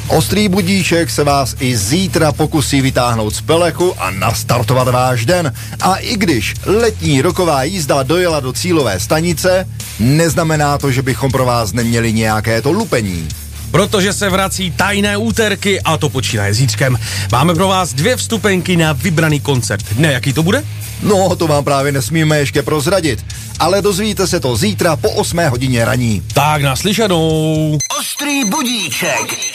Ostrý budíček se vás i zítra pokusí vytáhnout z pelechu a nastartovat váš den. A i když letní roková jízda dojela do cílové stanice, neznamená to, že bychom pro vás neměli nějaké to lupení. Protože se vrací tajné úterky a to počínaje zítřkem. Máme pro vás 2 vstupenky na vybraný koncert. Ne, jaký to bude? No, to vám právě nesmíme ještě prozradit. Ale dozvíte se to zítra po 8 hodině raní. Tak naslyšenou. Ostrý budíček.